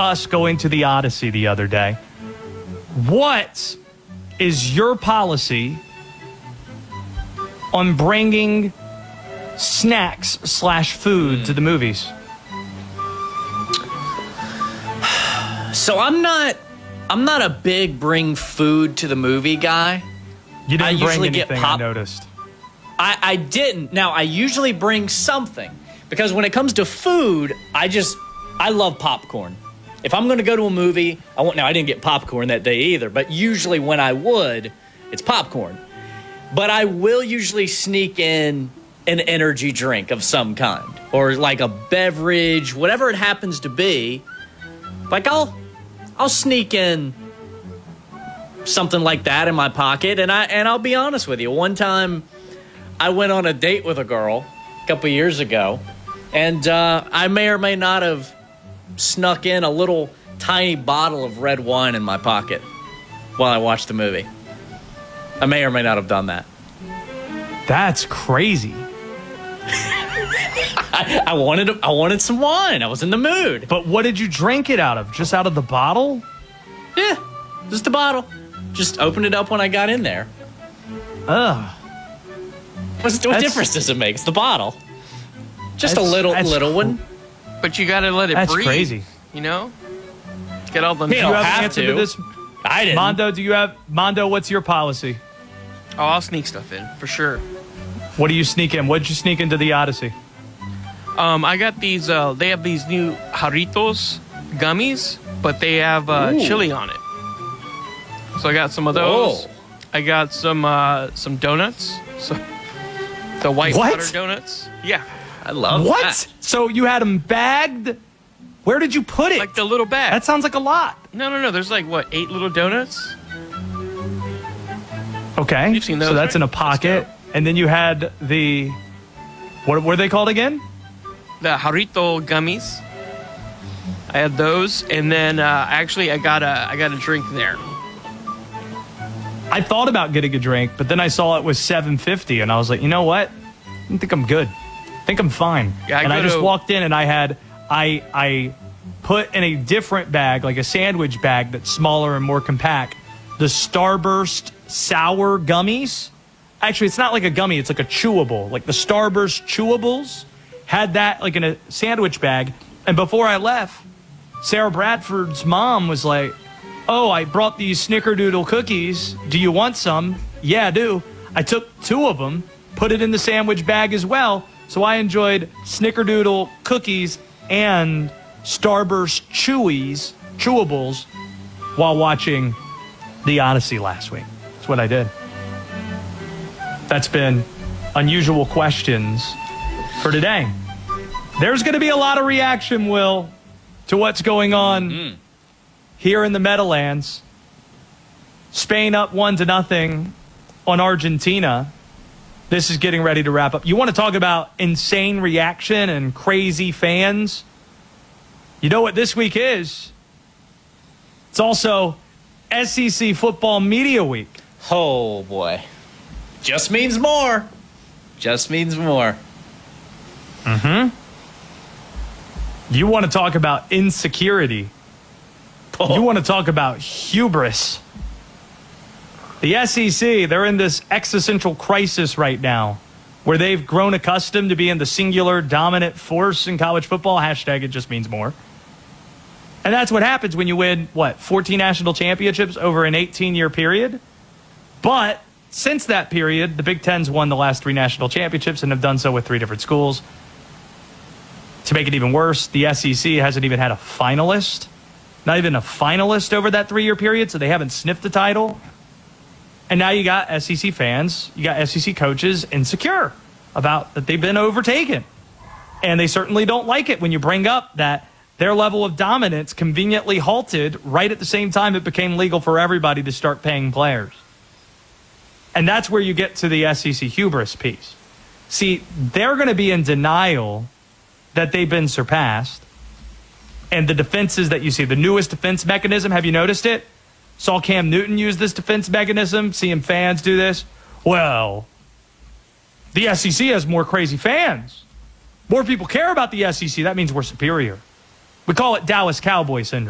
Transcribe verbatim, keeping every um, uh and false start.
us going to the Odyssey the other day. What is your policy on bringing snacks slash food mm. to the movies? So I'm not, I'm not a big bring food to the movie guy. You didn't I bring usually anything, get pop- I noticed. I, I didn't. Now, I usually bring something because when it comes to food, I just, I love popcorn. If I'm going to go to a movie, I want, now I didn't get popcorn that day either, but usually when I would, it's popcorn. But I will usually sneak in an energy drink of some kind or like a beverage, whatever it happens to be. Like I'll, I'll sneak in something like that in my pocket. And I, and I'll be honest with you. One time I went on a date with a girl a couple years ago, and uh, I may or may not have snuck in a little tiny bottle of red wine in my pocket while I watched the movie. I may or may not have done that. That's crazy. I, I wanted I wanted some wine. I was in the mood. But what did you drink it out of? Just out of the bottle? Yeah, just the bottle. Just opened it up when I got in there. Ugh. What's, what That's- difference does it make? It's the bottle. Just a That's- little that's little cr- one. But you gotta let it That's breathe. crazy. You know? Get all the... You Do you don't have, have an answer to. to. this? I didn't. Mondo, do you have... Mondo, what's your policy? Oh, I'll sneak stuff in, for sure. What do you sneak in? What did you sneak into the Odyssey? Um, I got these, uh, they have these new Jarritos gummies, but they have uh, Ooh. chili on it. So I got some of those. Whoa. I got some uh, some donuts. So the white What? butter donuts. Yeah. I love What? that. So you had them bagged? Where did you put it? Like the little bag. That sounds like a lot. No, no, no. There's like, what, eight little donuts? Okay. You've seen those, so that's right? in a pocket. And then you had the... What were they called again? The Jarrito gummies. I had those, and then uh, actually I got a I got a drink there. I thought about getting a drink, but then I saw it was seven fifty, and I was like, you know what? I think I'm good. I think I'm fine. Yeah, I and I go just to- walked in, and I had I I put in a different bag, like a sandwich bag that's smaller and more compact, the Starburst sour gummies. Actually, it's not like a gummy; it's like a chewable, like the Starburst chewables. Had that like in a sandwich bag, and before I left, Sarah Bradford's mom was like, "Oh, I brought these Snickerdoodle cookies. Do you want some?" "Yeah, I do." I took two of them, put it in the sandwich bag as well, so I enjoyed Snickerdoodle cookies and Starburst Chewies, chewables, while watching The Odyssey last week. That's what I did. That's been Unusual Questions for today. There's going to be a lot of reaction, Will, to what's going on mm. here in the Meadowlands. Spain up one to nothing on Argentina. This is getting ready to wrap up. You want to talk about insane reaction and crazy fans? You know what this week is? It's also S E C Football Media Week. Oh, boy. Just means more. Just means more. Mm-hmm. You want to talk about insecurity. Oh. You want to talk about hubris. The S E C, they're in this existential crisis right now where they've grown accustomed to being the singular dominant force in college football. Hashtag it just means more. And that's what happens when you win, what, fourteen national championships over an eighteen-year period? But since that period, the Big Ten's won the last three national championships and have done so with three different schools. To make it even worse, the S E C hasn't even had a finalist. Not even a finalist over that three-year period, so they haven't sniffed the title. And now you got S E C fans, you got S E C coaches insecure about that they've been overtaken. And they certainly don't like it when you bring up that their level of dominance conveniently halted right at the same time it became legal for everybody to start paying players. And that's where you get to the S E C hubris piece. See, they're going to be in denial that they've been surpassed. And the defenses that you see, the newest defense mechanism, have you noticed it? Saw Cam Newton use this defense mechanism, seeing fans do this. Well, the S E C has more crazy fans. More people care about the S E C. That means we're superior. We call it Dallas Cowboy syndrome.